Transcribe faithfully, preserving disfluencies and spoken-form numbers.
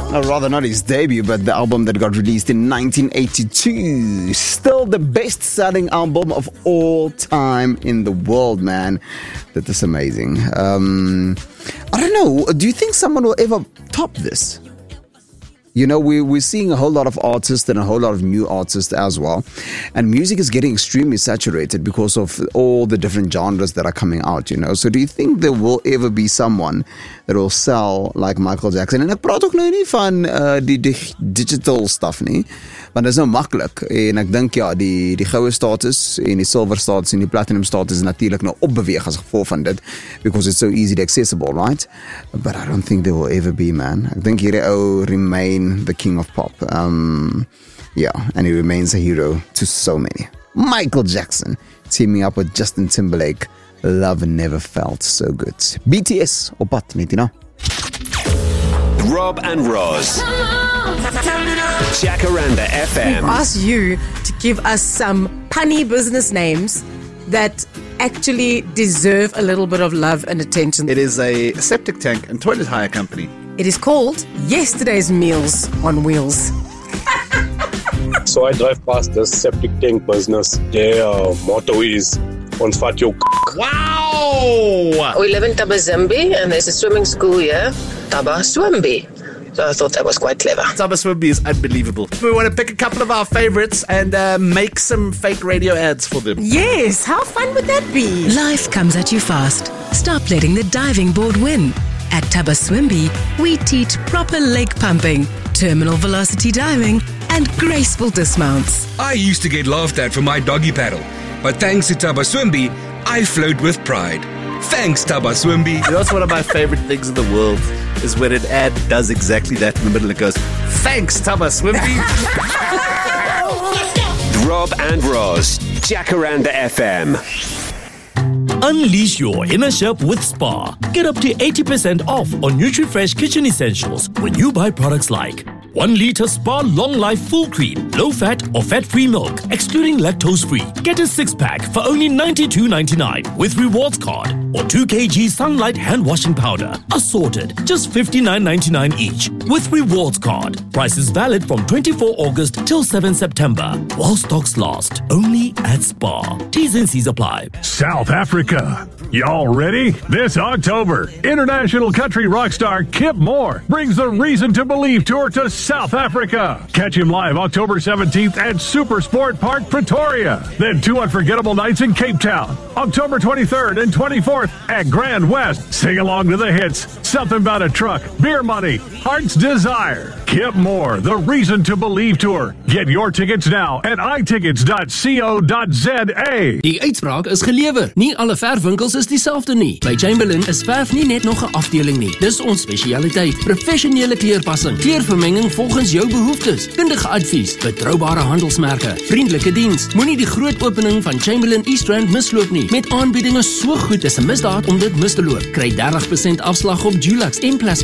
or rather not his debut, but the album that got released in nineteen eighty-two. Still the best-selling album of all time in the world, man. That is amazing. Um, I don't know. Do you think someone will ever top this? You know, we, we're seeing a whole lot of artists and a whole lot of new artists as well. And music is getting extremely saturated because of all the different genres that are coming out, you know. So do you think there will ever be someone that will sell like Michael Jackson? En ek praat ook nou nie van uh, die, die digital stuff nie, want dit is nou maklik. En ek dink ja, die, die goue status en die silver status en die platinum status is natuurlijk nou opbeweeg as gevolg van dit, because it's so easy to accessible, right? But I don't think there will ever be, man. Ek dink hierdie ou remain the king of pop. Um, yeah, and he remains a hero to so many. Michael Jackson teaming up with Justin Timberlake. Love never felt so good. B T S op pad met jy nou. Rob and Roz. Jacaranda F M. We've asked you to give us some punny business names that actually deserve a little bit of love and attention. It is a septic tank and toilet hire company. It is called Yesterday's Meals on Wheels. So I drive past this septic tank business. Their uh, motto is, ons vat jou k***. Wow! We live in Tabazimbi and there's a swimming school here, Tabaswimbi. So I thought that was quite clever. Tabaswimbi is unbelievable. We want to pick a couple of our favorites and uh, make some fake radio ads for them. Yes, how fun would that be? Life comes at you fast. Stop letting the diving board win. At Tabaswimbi, we teach proper leg pumping, terminal velocity diving, and graceful dismounts. I used to get laughed at for my doggy paddle, but thanks to Tabaswimbi, I float with pride. Thanks, Tabaswimbi. You know what's one of my favorite things in the world is when an ad does exactly that in the middle. It goes, thanks, Tabaswimbi. Rob and Roz, Jacaranda F M. Unleash your inner chef with Spar. Get up to eighty percent off on NutriFresh kitchen essentials when you buy products like one liter Spar Long Life Full Cream, low fat or fat-free milk, excluding lactose-free. Get a six-pack for only ninety-two ninety-nine with rewards card, or two kilograms Sunlight hand washing powder, assorted, just fifty-nine ninety-nine each with rewards card. Price is valid from twenty-fourth August till seventh September, while stocks last. Only at Spar. T's and C's apply. South Africa. Y'all ready? This October, international country rock star Kip Moore brings the Reason to Believe tour to South Africa. Catch him live October seventeenth at Super Sport Park, Pretoria. Then two unforgettable nights in Cape Town. October twenty-third and twenty-fourth at Grand West. Sing along to the hits, Something About a Truck, Beer Money, Heart's Desire. Kip Moore, the Reason to Believe tour. Get your tickets now at i tickets dot co dot za. Die uitspraak is gelewer. Nie alle verfwinkels is dieselfde nie. By Chamberlain is verf nie net nog 'n afdeling nie. Dis ons spesialiteit. Professionele kleurpassing, kleurvermenging volgens jou behoeftes, kundige advies, betroubare handelsmerke, vriendelike diens. Moenie die groot opening van Chamberlain East Rand misloop nie. Met aanbiedinge so goed is 'n misdaad om dit mis te loop. Kry thirty percent afslag op Dulux en Plus